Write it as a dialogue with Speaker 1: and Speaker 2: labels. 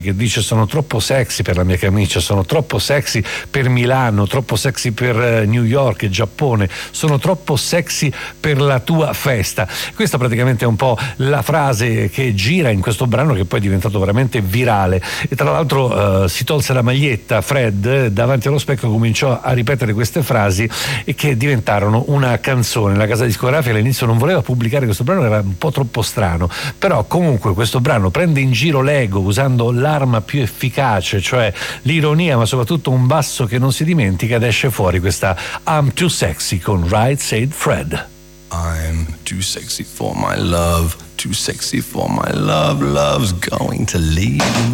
Speaker 1: che dice: sono troppo sexy per la mia camicia, sono troppo sexy per Milano, troppo sexy per New York e Giappone, sono troppo sexy per la tua festa. Questa praticamente è un po' la frase che gira in questo brano, che poi è diventato veramente virale, e tra l'altro si tolse la maglietta Fred, davanti allo specchio cominciò a ripetere queste frasi e che diventarono una canzone. La casa discografica all'inizio non voleva pubblicare questo brano, era un po' troppo strano, però comunque questo brano prende in giro l'ego usando l'arma più efficace, cioè l'ironia, ma soprattutto un basso che non si dimentica, ed esce fuori questa I'm Too Sexy con Right Said Fred.
Speaker 2: I'm too sexy for my love, too sexy for my love, love's going to leave.